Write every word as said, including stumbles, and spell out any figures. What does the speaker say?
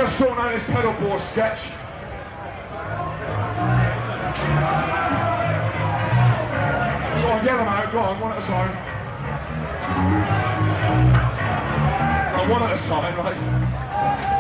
a song known as Pedalboard Sketch. Go on, yell them out, go on, one at a time. No, one at a time, right?